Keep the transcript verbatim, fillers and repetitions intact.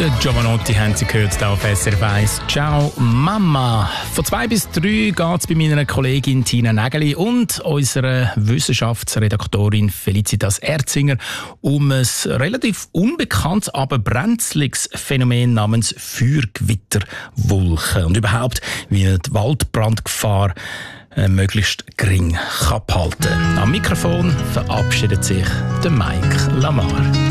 Der Giovanotti haben Sie gehört, hier auf S R F eins. Ciao Mama. Von zwei bis drei geht es bei meiner Kollegin Tina Nägeli und unserer Wissenschaftsredaktorin Felicitas Erzinger um ein relativ unbekanntes, aber brenzliges Phänomen namens Feuergewitterwolken. Und überhaupt, wie die Waldbrandgefahr äh, möglichst gering kann behalten. Am Mikrofon verabschiedet sich der Mike Lamar.